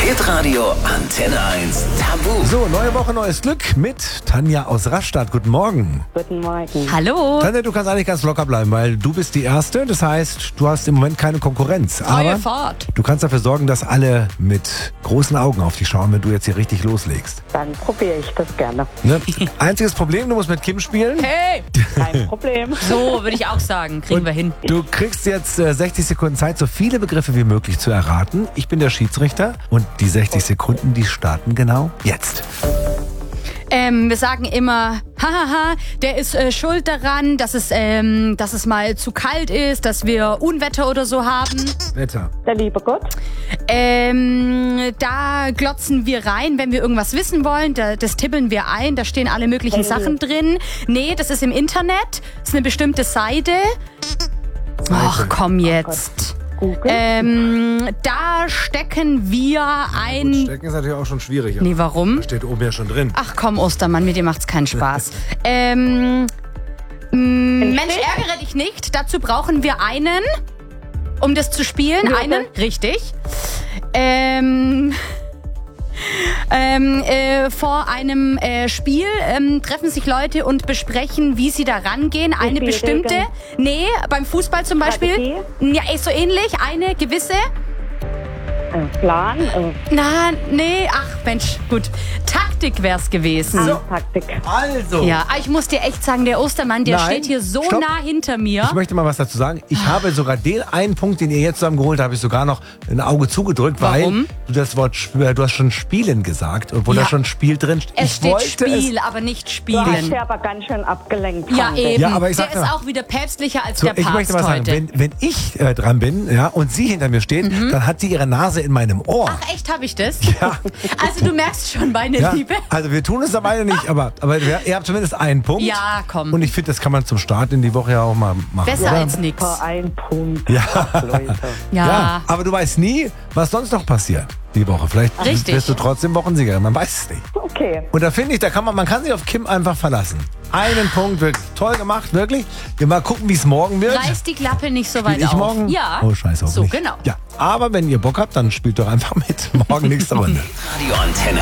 Hitradio Antenne 1 Tabu. So, neue Woche, neues Glück mit Tanja aus Rastatt. Guten Morgen. Guten Morgen. Hallo. Tanja, du kannst eigentlich ganz locker bleiben, weil du bist die Erste. Das heißt, du hast im Moment keine Konkurrenz. Neue Aber Fahrt. du kannst dafür sorgen, dass alle mit großen Augen auf dich schauen, wenn du jetzt hier richtig loslegst. Dann probiere ich das gerne. Ne? Einziges Problem, du musst mit Kim spielen. Hey. Kein Problem. So würde ich auch sagen. Kriegen wir hin. Du kriegst jetzt 60 Sekunden Zeit, so viele Begriffe wie möglich zu erraten. Ich bin der Schiedsrichter und die 60 Sekunden, die starten genau jetzt. Wir sagen immer, hahaha, der ist schuld daran, dass es mal zu kalt ist, dass wir Unwetter oder so haben. Wetter. Der liebe Gott. Da glotzen wir rein, wenn wir irgendwas wissen wollen. Das tippeln wir ein, da stehen alle möglichen Sachen drin. Nee, das ist im Internet, das ist eine bestimmte Seite. Ach, komm jetzt. Google. Da stecken wir ein... Stecken ist natürlich auch schon schwierig. Nee, warum? Steht oben ja schon drin. Ach komm, Ostermann, mit dir macht's keinen Spaß. Mensch, ärgere dich nicht. Dazu brauchen wir einen, um das zu spielen. Würfel. Einen, richtig. Vor einem Spiel treffen sich Leute und besprechen, wie sie da rangehen. Eine Spielregeln. bestimmte... Nee, beim Fußball zum Beispiel. Strategie? Ja, so ähnlich. Eine gewisse... Plan. Na, nee, ach Mensch, gut. Taktik wär's gewesen. Taktik. Also. Ja, ich muss dir echt sagen, der Ostermann, der Nein, steht hier so stopp. nah hinter mir. Ich möchte mal was dazu sagen. Ich habe sogar den einen Punkt, den ihr jetzt zusammen geholt habt, habe ich sogar noch ein Auge zugedrückt, Warum? weil du hast schon Spielen gesagt, obwohl Ja. da schon Spiel drin steht. Es steht Spiel, aber nicht Du hast Spielen. ja aber ganz schön abgelenkt. Ja, fand ich. eben. Ja, aber ich der sag ist ja. auch wieder päpstlicher als So, der ich Papst möchte mal sagen, heute. wenn ich dran bin, ja, und sie hinter mir steht, dann hat sie ihre Nase in meinem Ohr. Ach, echt, habe ich das? Ja. Also du merkst schon, meine Ja, Liebe. also wir tun es dabei nicht, aber ihr habt zumindest einen Punkt. Ja, komm. Und ich finde, das kann man zum Start in die Woche ja auch mal machen. Besser oder? als nix. Super, ein Punkt. Ja. Leute. Ja. Aber du weißt nie, was sonst noch passiert die Woche. Vielleicht Richtig. wirst du trotzdem Wochensiegerin, man weiß es nicht. Okay. Und da finde ich, man kann sich auf Kim einfach verlassen. Einen Punkt, wirklich toll gemacht, wirklich. Wir mal gucken, wie es morgen wird. Reiß die Klappe nicht so weit Spiel ich auf. morgen? Ja. Oh, scheiße, auch So, nicht. genau. Ja, aber wenn ihr Bock habt, dann spielt doch einfach mit. Morgen nächste Runde. Radio Antenne